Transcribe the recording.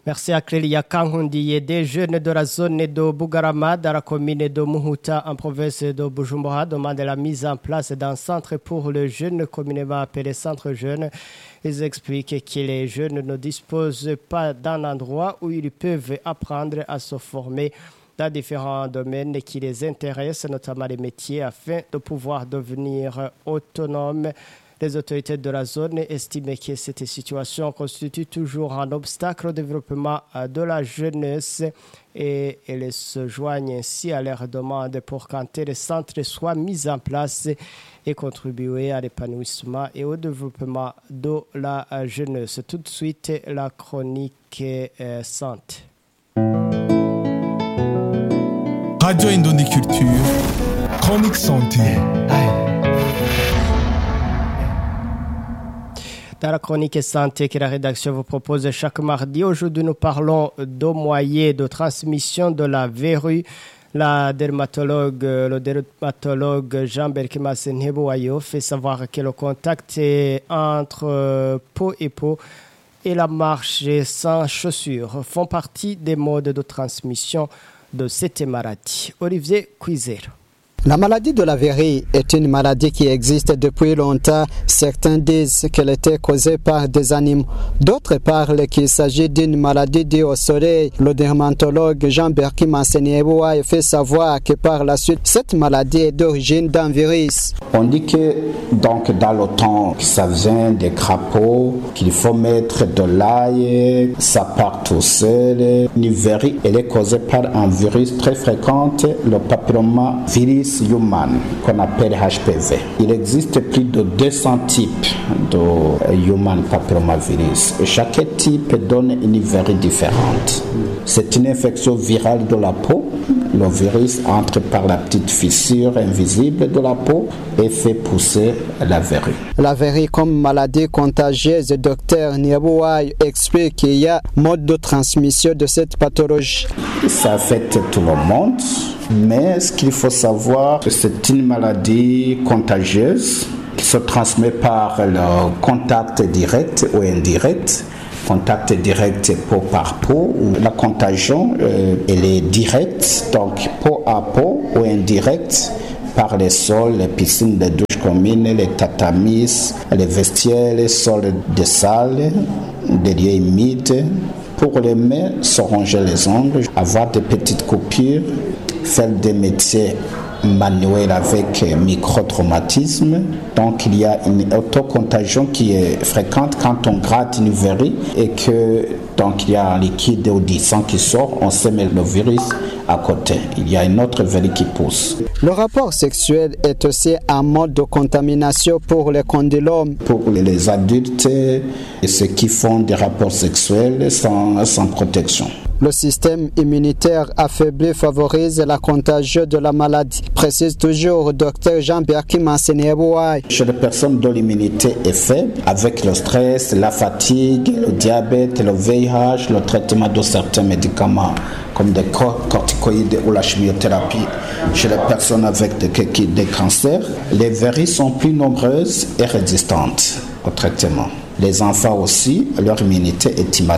Merci à Clélia Kangundi. Des jeunes de la zone de Bugarama, dans la commune de Muhuta, en province de Bujumbura, demandent la mise en place d'un centre pour les jeunes, communément appelé centre jeune. Ils expliquent que les jeunes ne disposent pas d'un endroit où ils peuvent apprendre à se former dans différents domaines qui les intéressent, notamment les métiers, afin de pouvoir devenir autonomes. Les autorités de la zone estiment que cette situation constitue toujours un obstacle au développement de la jeunesse et elles se joignent ainsi à leur demande pour qu'un tel centre soit mis en place et contribuer à l'épanouissement et au développement de la jeunesse. Tout de suite, la chronique santé. Radio Indonésie Culture, chronique santé. Dans la chronique santé que la rédaction vous propose chaque mardi, aujourd'hui nous parlons de moyens de transmission de la verrue. Le dermatologue Jean-Berkima Senheboayo fait savoir que le contact entre peau et peau et la marche sans chaussures font partie des modes de transmission de cette maladie. Olivier Cuizer. La maladie de la verrue est une maladie qui existe depuis longtemps. Certains disent qu'elle était causée par des animaux. D'autres parlent qu'il s'agit d'une maladie due au soleil. Le dermatologue Jean-Berkima Senheboayo fait savoir que par la suite, cette maladie est d'origine d'un virus. On dit que donc dans le temps, ça vient des crapauds, qu'il faut mettre de l'ail, ça part tout seul. Une verrue, elle est causée par un virus très fréquent, le papillomavirus human, qu'on appelle HPV. Il existe plus de 200 types de human papillomavirus. Chaque type donne une verrue différente. C'est une infection virale de la peau. Le virus entre par la petite fissure invisible de la peau et fait pousser la verrue. La verrue comme maladie contagieuse, le docteur Niabouaï explique qu'il y a mode de transmission de cette pathologie. Ça affecte tout le monde, mais ce qu'il faut savoir, c'est une maladie contagieuse qui se transmet par le contact direct ou indirect. Contact direct peau par peau, où la contagion elle est directe, donc peau à peau ou indirecte par les sols, les piscines, les douches communes, les tatamis, les vestiaires, les sols de salles, des lieux humides. Pour les mains, se ronger les ongles, avoir des petites coupures, faire des métiers manuel avec micro-traumatisme. Donc il y a une autocontagion qui est fréquente quand on gratte une verrue et que donc il y a un liquide ou du sang qui sort, on sème le virus à côté. Il y a une autre verrue qui pousse. Le rapport sexuel est aussi un mode de contamination pour les condylomes. Pour les adultes et ceux qui font des rapports sexuels sans protection. Le système immunitaire affaibli favorise la contagion de la maladie, précise toujours le Dr Jean-Berkima Senheboayo. Chez les personnes dont l'immunité est faible, avec le stress, la fatigue, le diabète, le VIH, le traitement de certains médicaments comme des corticoïdes ou la chimiothérapie, chez les personnes avec des cancers, les verrues sont plus nombreuses et résistantes au traitement. Les enfants aussi, leur immunité est immature.